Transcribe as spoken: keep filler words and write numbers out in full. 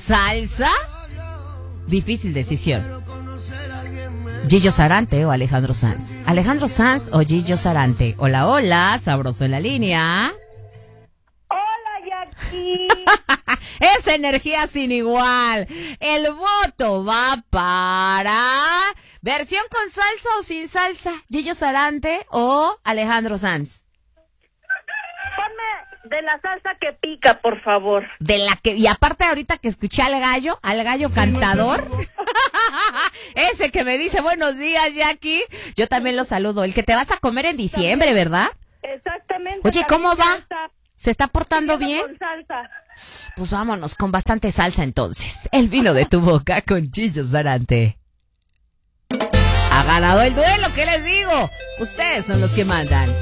salsa? Difícil decisión. Gillo Sarante o Alejandro Sanz. Alejandro Sanz o Gillo Sarante. Hola, hola, sabroso en la línea. Hola, Jackie. Esa energía sin igual. El voto va para... ¿versión con salsa o sin salsa? ¿Gillo Sarante o Alejandro Sanz? Ponme de la salsa que pica, por favor. De la que... Y aparte ahorita que escuché al gallo, al gallo cantador... Ese que me dice buenos días, Jackie. Yo también lo saludo. El que te vas a comer en diciembre, ¿verdad? Exactamente. Oye, ¿cómo va? ¿Se está portando bien? Con salsa. Pues vámonos con bastante salsa entonces. El vino de tu boca con Gillo Sarante. Ha ganado el duelo, ¿qué les digo? Ustedes son los que mandan.